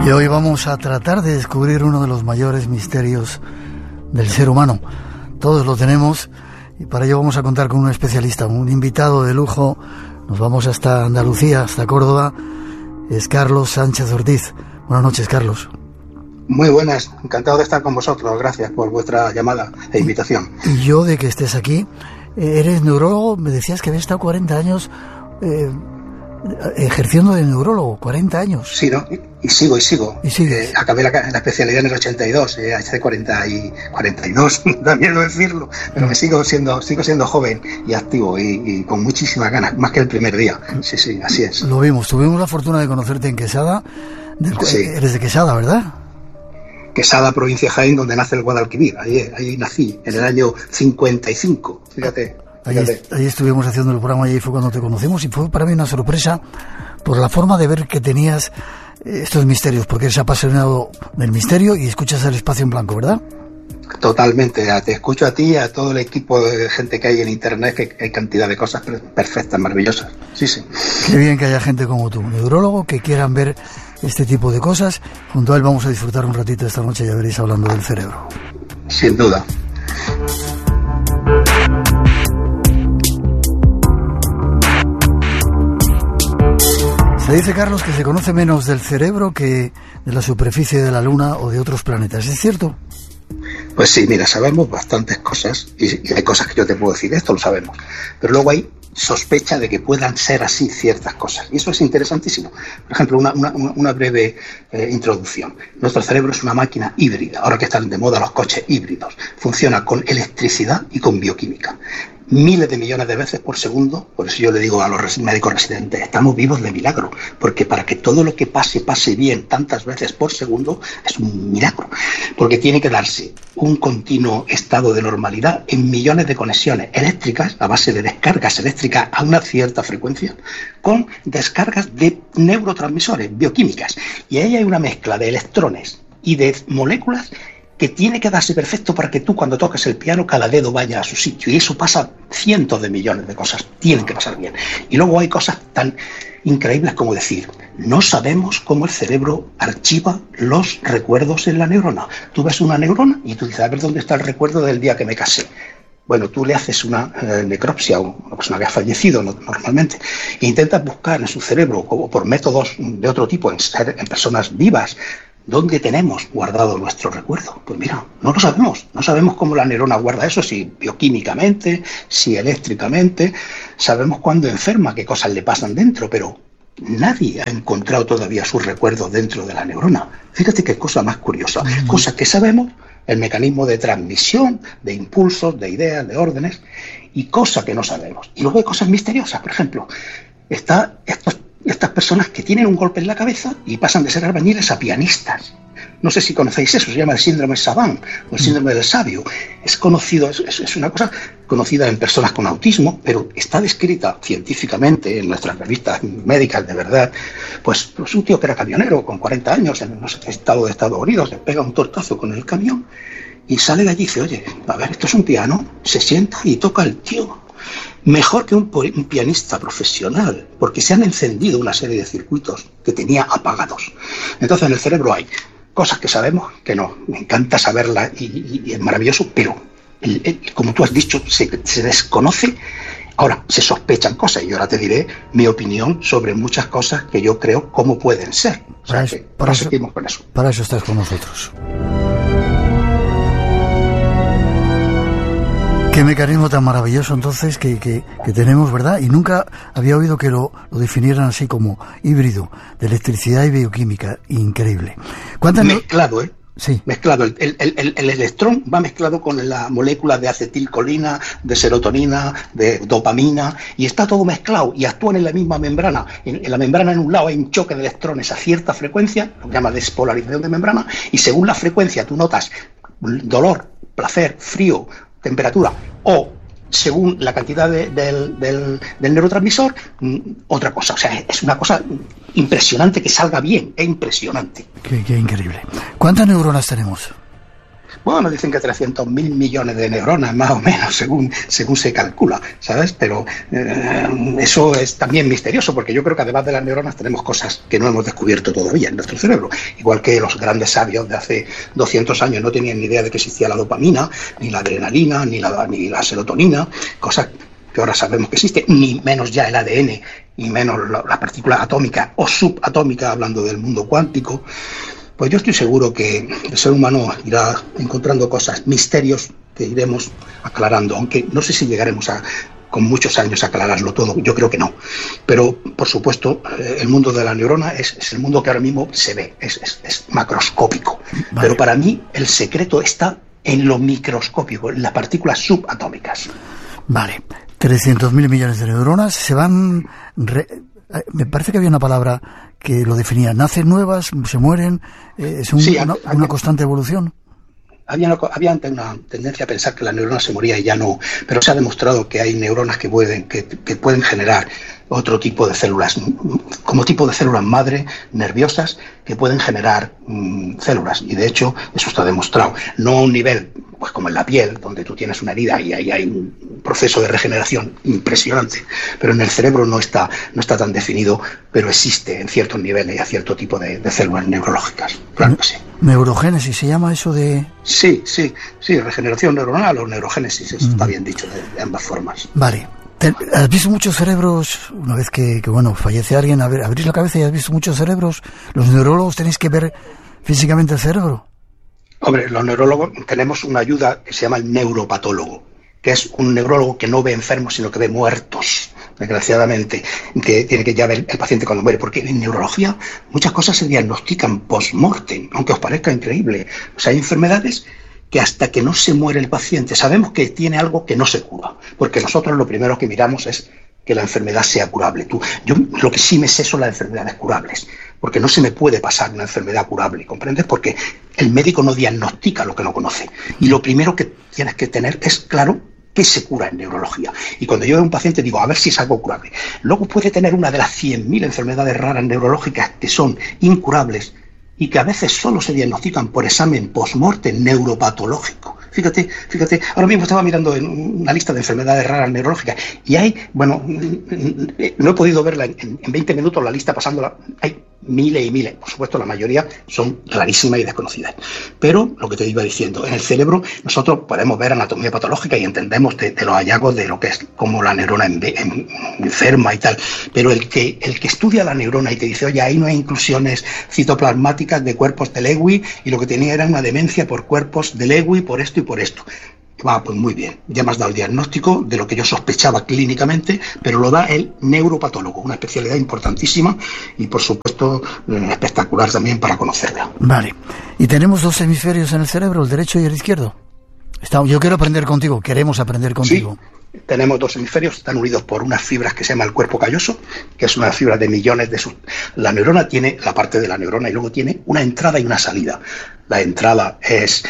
Y hoy vamos a tratar de descubrir uno de los mayores misterios del ser humano. Todos lo tenemos y para ello vamos a contar con un especialista, un invitado de lujo. Nos vamos hasta Andalucía, hasta Córdoba. Es Carlos Sánchez Ortiz. Buenas noches, Carlos. Muy buenas, encantado de estar con vosotros. Gracias por vuestra llamada e invitación. Y yo de que estés aquí. Eres neurólogo, me decías que habías estado 40 años ejerciendo de neurólogo, 40 años. Sí, ¿no? Y sigo. ¿Y acabé la especialidad en el 82, hace 42, da miedo decirlo, pero me sigo siendo joven y activo y con muchísimas ganas, más que el primer día. Sí, así es. Lo vimos, tuvimos la fortuna de conocerte en Quesada. Sí. Eres de Quesada, ¿verdad? Quesada, provincia de Jaén, donde nace el Guadalquivir. Ahí nací, en el año 55, fíjate. Ahí estuvimos haciendo el programa y ahí fue cuando te conocimos y fue para mí una sorpresa por la forma de ver que tenías estos misterios, porque eres apasionado del misterio y escuchas el Espacio en Blanco, ¿verdad? Totalmente, te escucho a ti y a todo el equipo de gente que hay en internet, que hay cantidad de cosas perfectas, maravillosas. Sí. Qué bien que haya gente como tú, neurólogo, que quieran ver este tipo de cosas. Junto a él vamos a disfrutar un ratito esta noche, ya veréis, hablando del cerebro. Sin duda. Se dice, Carlos, que se conoce menos del cerebro que de la superficie de la Luna o de otros planetas. ¿Es cierto? Pues sí, mira, sabemos bastantes cosas y hay cosas que yo te puedo decir, esto lo sabemos, pero luego hay sospecha de que puedan ser así ciertas cosas y eso es interesantísimo. Por ejemplo, una breve introducción. Nuestro cerebro es una máquina híbrida, ahora que están de moda los coches híbridos. Funciona con electricidad y con bioquímica. Miles de millones de veces por segundo. Por eso yo le digo a los médicos residentes, estamos vivos de milagro, porque para que todo lo que pase bien tantas veces por segundo es un milagro, porque tiene que darse un continuo estado de normalidad en millones de conexiones eléctricas a base de descargas eléctricas a una cierta frecuencia con descargas de neurotransmisores bioquímicas, y ahí hay una mezcla de electrones y de moléculas que tiene que darse perfecto para que tú, cuando toques el piano, cada dedo vaya a su sitio. Y eso pasa cientos de millones de cosas. Tienen que pasar bien. Y luego hay cosas tan increíbles como decir, no sabemos cómo el cerebro archiva los recuerdos en la neurona. Tú ves una neurona y tú dices, a ver dónde está el recuerdo del día que me casé. Bueno, tú le haces una necropsia a una persona que ha fallecido normalmente e intentas buscar en su cerebro, o por métodos de otro tipo, en personas vivas, ¿dónde tenemos guardado nuestro recuerdo? Pues mira, no lo sabemos. No sabemos cómo la neurona guarda eso, si bioquímicamente, si eléctricamente. Sabemos cuándo enferma, qué cosas le pasan dentro, pero nadie ha encontrado todavía sus recuerdos dentro de la neurona. Fíjate qué cosa más curiosa. Cosas que sabemos, el mecanismo de transmisión, de impulsos, de ideas, de órdenes, y cosas que no sabemos. Y luego hay cosas misteriosas. Por ejemplo, estas personas que tienen un golpe en la cabeza y pasan de ser albañiles a pianistas. No sé si conocéis eso, se llama el síndrome Savant o el síndrome del sabio. Es conocido, es una cosa conocida en personas con autismo, pero está descrita científicamente en nuestras revistas médicas de verdad. Pues un tío que era camionero con 40 años en no sé qué estado de Estados Unidos, le pega un tortazo con el camión y sale de allí y dice, oye, a ver, esto es un piano, se sienta y toca el tío mejor que un pianista profesional, porque se han encendido una serie de circuitos que tenía apagados. Entonces en el cerebro hay cosas que sabemos, que no, me encanta saberlas y es maravilloso, pero como tú has dicho, se desconoce. Ahora, se sospechan cosas y yo ahora te diré mi opinión sobre muchas cosas que yo creo cómo pueden ser. O sea, seguimos con eso. Para eso estás con nosotros. Qué mecanismo tan maravilloso entonces que tenemos, ¿verdad? Y nunca había oído que lo definieran así como híbrido de electricidad y bioquímica. Increíble. Mezclado, ¿eh? Sí. Mezclado. El electrón va mezclado con la molécula de acetilcolina, de serotonina, de dopamina, y está todo mezclado y actúan en la misma membrana. En la membrana en un lado hay un choque de electrones a cierta frecuencia, lo que se llama despolarización de membrana, y según la frecuencia tú notas dolor, placer, frío, temperatura, o según la cantidad del neurotransmisor, otra cosa. O sea, es una cosa impresionante que salga bien, es impresionante. Qué increíble. ¿Cuántas neuronas tenemos? Bueno, dicen que 300.000 millones de neuronas, más o menos, según se calcula, ¿sabes? Pero eso es también misterioso, porque yo creo que además de las neuronas tenemos cosas que no hemos descubierto todavía en nuestro cerebro. Igual que los grandes sabios de hace 200 años no tenían ni idea de que existía la dopamina, ni la adrenalina, ni la serotonina, cosas que ahora sabemos que existen, ni menos ya el ADN, ni menos la partícula atómica o subatómica, hablando del mundo cuántico. Pues yo estoy seguro que el ser humano irá encontrando cosas, misterios que iremos aclarando, aunque no sé si llegaremos con muchos años a aclararlo todo, yo creo que no. Pero, por supuesto, el mundo de la neurona es el mundo que ahora mismo se ve, es macroscópico. Vale. Pero para mí el secreto está en lo microscópico, en las partículas subatómicas. Vale, 300.000 millones de neuronas se van... me parece que había una palabra que lo definía. ¿Nacen nuevas? ¿Se mueren? ¿Es una constante evolución? Había antes una tendencia a pensar que la neurona se moría y ya no, pero se ha demostrado que hay neuronas que pueden generar otro tipo de células, como tipo de células madre, nerviosas, que pueden generar células. Y de hecho, eso está demostrado. No a un nivel, pues como en la piel, donde tú tienes una herida y ahí hay un proceso de regeneración impresionante, pero en el cerebro no está tan definido, pero existe en ciertos niveles y a cierto tipo de células neurológicas. Claro que sí. ¿Neurogénesis se llama eso de...? Sí, regeneración neuronal o neurogénesis, eso está bien dicho de ambas formas. Vale. ¿Has visto muchos cerebros? Una vez que fallece alguien, abrís la cabeza y has visto muchos cerebros. ¿Los neurólogos tenéis que ver físicamente el cerebro? Hombre, los neurólogos tenemos una ayuda que se llama el neuropatólogo, que es un neurólogo que no ve enfermos, sino que ve muertos, desgraciadamente, que tiene que ya ver el paciente cuando muere, porque en neurología muchas cosas se diagnostican post-mortem, aunque os parezca increíble. O sea, hay enfermedades que hasta que no se muere el paciente sabemos que tiene algo que no se cura, porque nosotros lo primero que miramos es que la enfermedad sea curable. Yo lo que sí me sé son las enfermedades curables, porque no se me puede pasar una enfermedad curable, ¿comprendes? Porque el médico no diagnostica lo que no conoce, y lo primero que tienes que tener es claro qué se cura en neurología. Y cuando yo veo a un paciente digo, a ver si es algo curable. Luego puede tener una de las 100.000 enfermedades raras neurológicas que son incurables, y que a veces solo se diagnostican por examen post-mortem neuropatológico. Fíjate, ahora mismo estaba mirando en una lista de enfermedades raras neurológicas y hay, no he podido verla en 20 minutos la lista pasándola, hay miles y miles, por supuesto la mayoría son rarísimas y desconocidas, pero lo que te iba diciendo, en el cerebro nosotros podemos ver anatomía patológica y entendemos de los hallazgos de lo que es como la neurona enferma y tal, pero el que estudia la neurona y te dice, oye, ahí no hay inclusiones citoplasmáticas de cuerpos de Lewy y lo que tenía era una demencia por cuerpos de Lewy, por esto y por esto. Pues muy bien, ya me has dado el diagnóstico de lo que yo sospechaba clínicamente, pero lo da el neuropatólogo, una especialidad importantísima y por supuesto espectacular también para conocerla. Vale, y tenemos dos hemisferios en el cerebro, el derecho y el izquierdo. Yo quiero aprender contigo, queremos aprender contigo. Sí, tenemos dos hemisferios, están unidos por unas fibras que se llama el cuerpo calloso, que es una fibra de millones de La neurona tiene la parte de la neurona y luego tiene una entrada y una salida. La entrada es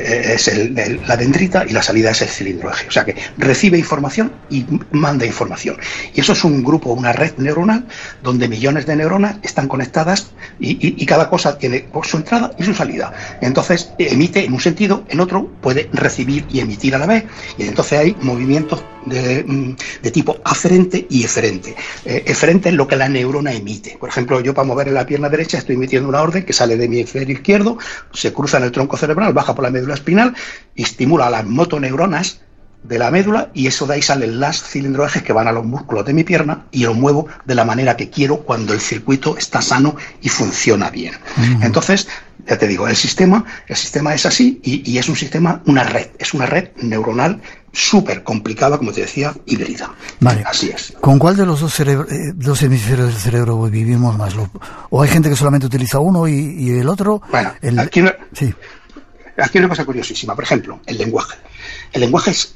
la dendrita y la salida es el cilindro eje. O sea que recibe información y manda información. Y eso es un grupo, una red neuronal, donde millones de neuronas están conectadas y cada cosa tiene su entrada y su salida. Entonces emite en un sentido, en otro puede recibir y emitir a la vez. Y entonces hay movimientos de tipo aferente y eferente. Eferente es lo que la neurona emite. Por ejemplo, yo para mover en la pierna derecha estoy emitiendo una orden que sale de mi hemisferio izquierdo, se cruza en el tronco cerebral, baja por la médula espinal y estimula a las motoneuronas de la médula y eso de ahí salen las cilindroejes que van a los músculos de mi pierna y lo muevo de la manera que quiero cuando el circuito está sano y funciona bien. Entonces, ya te digo, el sistema es así y es un sistema, es una red neuronal súper complicada, como te decía, híbrida. Vale. Así es. ¿Con cuál de los dos hemisferios del cerebro vivimos más? ¿O hay gente que solamente utiliza uno y el otro? Bueno, aquí hay una cosa curiosísima. Por ejemplo, el lenguaje. El lenguaje es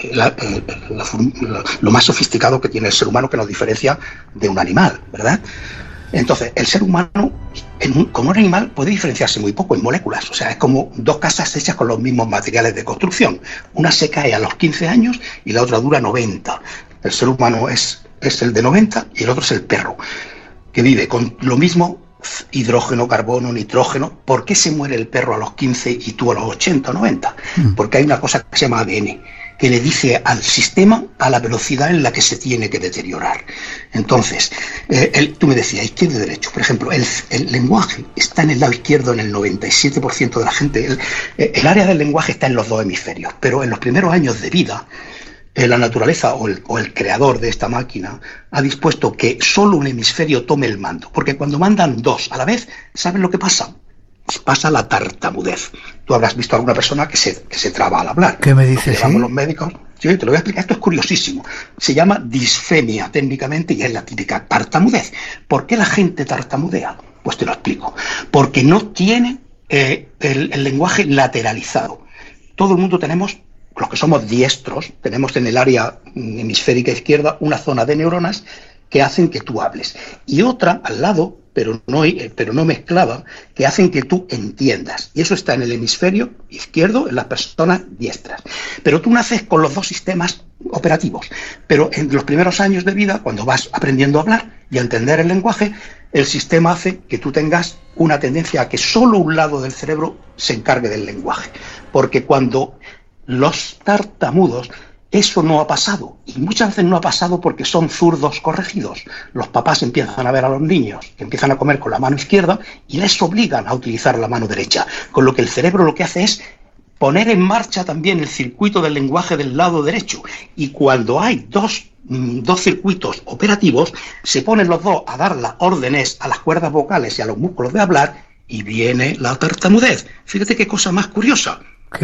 lo más sofisticado que tiene el ser humano, que nos diferencia de un animal, ¿verdad? Entonces, el ser humano, como un animal, puede diferenciarse muy poco en moléculas. O sea, es como dos casas hechas con los mismos materiales de construcción. Una se cae a los 15 años y la otra dura 90. El ser humano es el de 90 y el otro es el perro, que vive con lo mismo hidrógeno, carbono, nitrógeno. ¿Por qué se muere el perro a los 15 y tú a los 80 o 90? Porque hay una cosa que se llama ADN, que le dice al sistema a la velocidad en la que se tiene que deteriorar. Entonces, tú me decías, izquierdo y derecho. Por ejemplo, el lenguaje está en el lado izquierdo en el 97% de la gente. El área del lenguaje está en los dos hemisferios, pero en los primeros años de vida, la naturaleza o el creador de esta máquina ha dispuesto que solo un hemisferio tome el mando. Porque cuando mandan dos a la vez, ¿saben lo que pasa? Pasa la tartamudez. Tú habrás visto a alguna persona que se traba al hablar. ¿Qué me dices? Llevamos los médicos. Sí, te lo voy a explicar. Esto es curiosísimo. Se llama disfemia técnicamente y es la típica tartamudez. ¿Por qué la gente tartamudea? Pues te lo explico. Porque no tiene el lenguaje lateralizado. Todo el mundo tenemos, los que somos diestros, tenemos en el área hemisférica izquierda una zona de neuronas que hacen que tú hables. Y otra al lado, pero no mezclada, que hacen que tú entiendas. Y eso está en el hemisferio izquierdo, en las personas diestras. Pero tú naces con los dos sistemas operativos. Pero en los primeros años de vida, cuando vas aprendiendo a hablar y a entender el lenguaje, el sistema hace que tú tengas una tendencia a que solo un lado del cerebro se encargue del lenguaje. Porque cuando los tartamudos, eso no ha pasado, y muchas veces no ha pasado porque son zurdos corregidos. Los papás empiezan a ver a los niños que empiezan a comer con la mano izquierda y les obligan a utilizar la mano derecha, con lo que el cerebro lo que hace es poner en marcha también el circuito del lenguaje del lado derecho, y cuando hay dos circuitos operativos, se ponen los dos a dar las órdenes a las cuerdas vocales y a los músculos de hablar, y viene la tartamudez. Fíjate qué cosa más curiosa.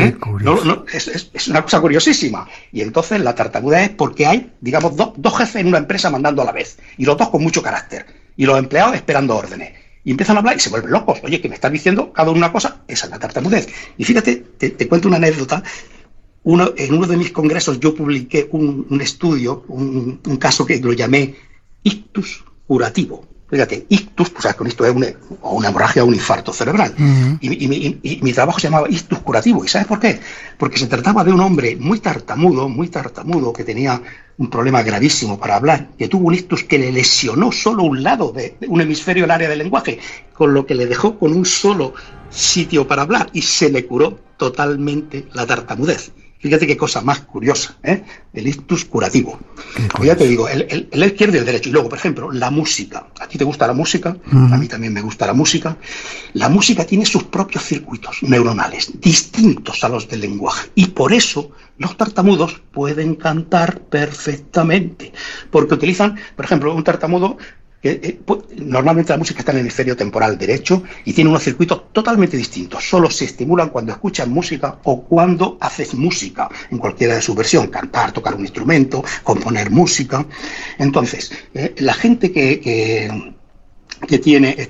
Es una cosa curiosísima. Y entonces la tartamudez es porque hay, digamos, dos jefes en una empresa mandando a la vez, y los dos con mucho carácter, y los empleados esperando órdenes, y empiezan a hablar y se vuelven locos. Oye, que me estás diciendo cada uno una cosa. Esa es la tartamudez. Y fíjate, te cuento una anécdota. En uno de mis congresos yo publiqué un estudio, un caso que lo llamé ictus curativo. Fíjate, ictus, pues con esto es una hemorragia o un infarto cerebral. Y mi trabajo se llamaba ictus curativo. ¿Y sabes por qué? Porque se trataba de un hombre muy tartamudo, que tenía un problema gravísimo para hablar, que tuvo un ictus que le lesionó solo un lado de un hemisferio del área del lenguaje, con lo que le dejó con un solo sitio para hablar y se le curó totalmente la tartamudez. Fíjate qué cosa más curiosa, ¿eh? El ictus curativo. Pues ya te digo, el izquierdo y el derecho. Y luego, por ejemplo, la música. ¿A ti te gusta la música? A mí también me gusta la música. La música tiene sus propios circuitos neuronales, distintos a los del lenguaje. Y por eso los tartamudos pueden cantar perfectamente. Porque utilizan, por ejemplo, un tartamudo... normalmente la música está en el hemisferio temporal derecho y tiene unos circuitos totalmente distintos. Solo se estimulan cuando escuchas música o cuando haces música, en cualquiera de su versión, cantar, tocar un instrumento, componer música. Entonces, la gente que tiene